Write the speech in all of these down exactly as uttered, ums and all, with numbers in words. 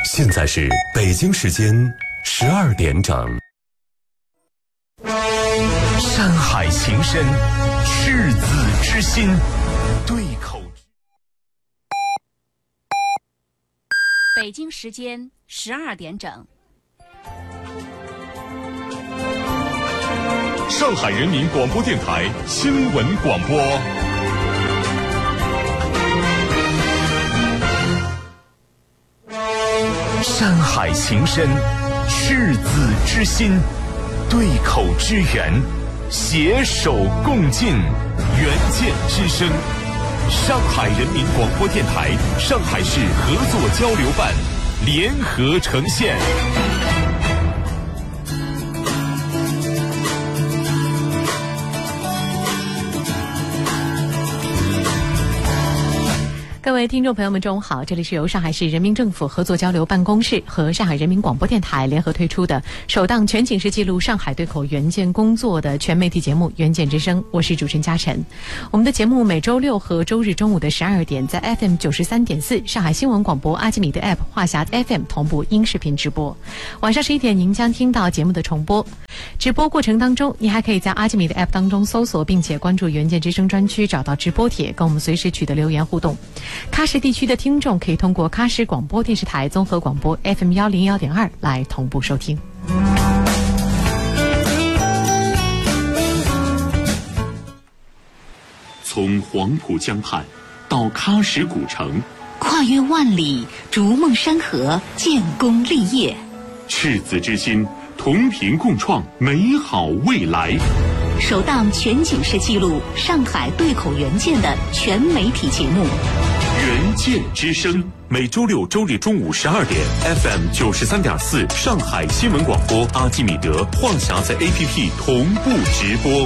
现在是北京时间十二点整。 山海情深，赤子之心，对口。 北京时间十二点整。 上海人民广播电台新闻广播。山海情深，赤子之心，对口支援，携手共进，援建之声。上海人民广播电台、上海市合作交流办联合呈现。 各位听众朋友们，中午好！这里是由上海市人民政府合作交流办公室和上海人民广播电台联合推出的首档全景式记录上海对口援建工作的全媒体节目《援建之声》，我是主持人嘉晨。我们的节目每周六和周日中午的十二点，在 F M 九十三点四上海新闻广播阿基米德 App 话匣 F M 同步音视频直播。晚上十一点，您将听到节目的重播。直播过程当中，您还可以在阿基米德 App 当中搜索并且关注援建之声专区，找到直播帖，跟我们随时取得留言互动。喀什地区的听众可以通过喀什广播电视台综合广播 F M 一零一点二来同步收听。 从黄浦江畔到喀什古城， 跨越万里，逐梦山河，建功立业， 赤子之心，同频共创美好未来。 首档全景式记录上海对口援建的全媒体节目援建之声，每周六周日中午十二点 F M 九十三点四上海新闻广播阿基米德话匣子 A P P 同步直播。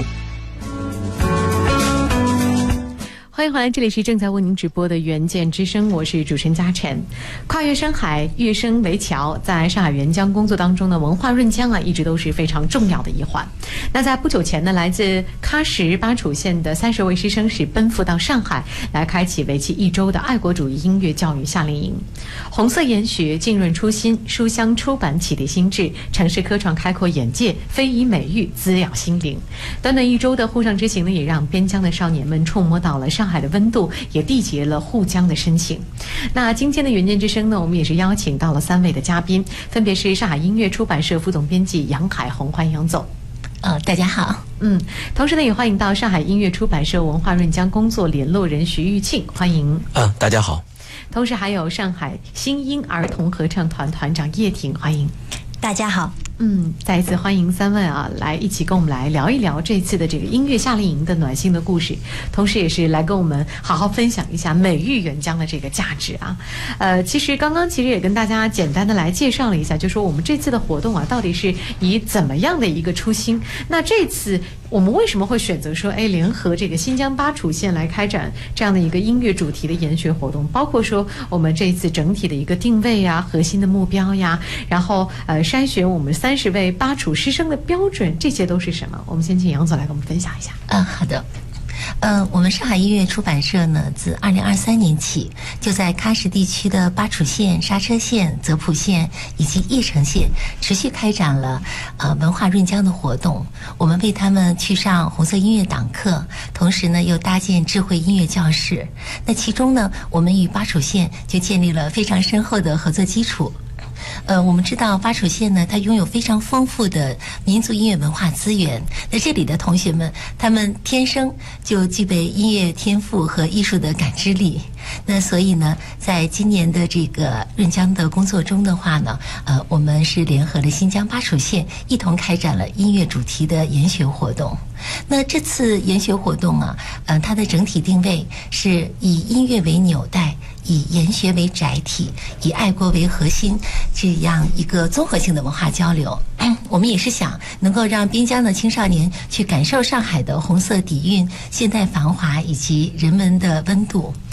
欢迎回来，这里是正在为您直播的援建之声，我是主持人嘉晨。跨越山海，跃升为侨，在上海援疆工作当中呢，文化润疆啊，一直都是非常重要的一环。那在不久前呢，来自喀什巴楚县的三十位师生是奔赴到上海，来开启为期一周的爱国主义音乐教育夏令营。红色研学，浸润初心，书香出版启迪心智，城市科创开阔眼界，非遗美育滋养心灵。短短一周的沪上之行呢，也让边疆的少年们触摸到了上海的温度，也缔结了沪江的深情。那今天的援建之声呢，我们也是邀请到了三位的嘉宾，分别是上海音乐出版社副总编辑杨海红，欢迎杨总。 呃，大家好。 嗯，同时呢，也欢迎到上海音乐出版社文化润疆工作联络人徐玉庆，欢迎。 嗯，大家好。 同时还有上海新音儿童合唱团团长叶婷，欢迎。 大家好。 嗯，再一次欢迎三位啊，来一起跟我们来聊一聊这次的这个音乐夏令营的暖心的故事，同时也是来跟我们好好分享一下美育援疆的这个价值啊。呃，其实刚刚其实也跟大家简单的来介绍了一下，就说我们这次的活动啊，到底是以怎么样的一个初心？那这次我们为什么会选择说，哎，联合这个新疆巴楚县来开展这样的一个音乐主题的研学活动？包括说我们这一次整体的一个定位呀、核心的目标呀，然后呃筛选我们三十位巴楚师生的标准，这些都是什么？我们先请杨总来跟我们分享一下。 嗯，好的。呃，我们上海音乐出版社呢，自二零二三年起，就在喀什地区的巴楚县、刹车县、泽普县以及叶城县持续开展了呃文化润疆的活动。我们为他们去上红色音乐党课，同时呢又搭建智慧音乐教室。那其中呢，我们与巴楚县就建立了非常深厚的合作基础。呃，我们知道巴楚县呢，它拥有非常丰富的民族音乐文化资源。那这里的同学们，他们天生就具备音乐天赋和艺术的感知力。那所以呢，在今年的这个润疆的工作中的话呢，呃，我们是联合了新疆巴楚县，一同开展了音乐主题的研学活动。那这次研学活动啊，呃，它的整体定位是以音乐为纽带，以研学为载体，以爱国为核心，这样一个综合性的文化交流。我们也是想能够让边疆的青少年去感受上海的红色底蕴、现代繁华以及人文的温度。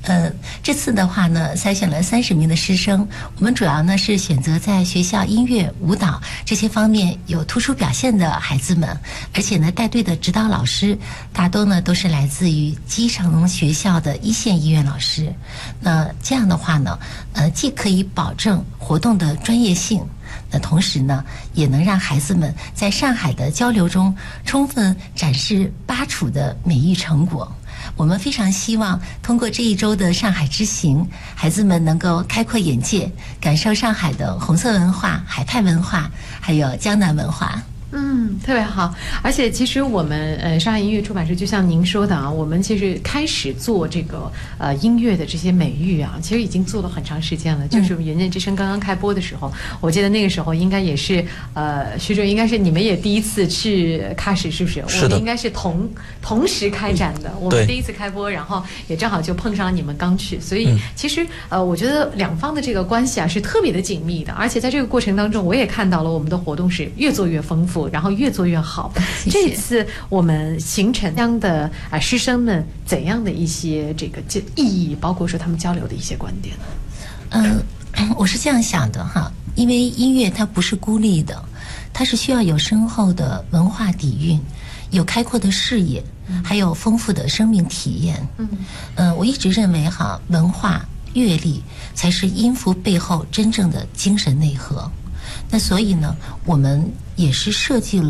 呃，这次的话呢，筛选了三十名的师生，我们主要呢是选择在学校音乐、舞蹈这些方面有突出表现的孩子们，而且呢，带队的指导老师大多呢都是来自于基层学校的一线医院老师。那这样的话呢，呃，既可以保证活动的专业性，那同时呢，也能让孩子们在上海的交流中充分展示巴楚的美育成果。我们非常希望通过这一周的上海之行，孩子们能够开阔眼界，感受上海的红色文化、海派文化，还有江南文化。 嗯，特别好。而且其实我们呃上海音乐出版社就像您说的啊，我们其实开始做这个呃音乐的这些美育啊，其实已经做了很长时间了。就是《原见之声》刚刚开播的时候，我记得那个时候应该也是呃徐主任应该是你们也第一次去喀什，是不是？ 是的， 我们应该是同同时开展的。我们第一次开播，然后也正好就碰上你们刚去，所以其实呃我觉得两方的这个关系啊是特别的紧密的。而且在这个过程当中，我也看到了我们的活动是越做越丰富，然后越做越好。 谢谢。 这次我们形成这样的啊师生们怎样的一些这个意义，包括说他们交流的一些观点呢？ 嗯、呃，我是这样想的哈，因为音乐它不是孤立的，它是需要有深厚的文化底蕴，有开阔的视野，还有丰富的生命体验。嗯，呃，我一直认为哈，文化阅历才是音符背后真正的精神内核。那所以呢，我们也是设计了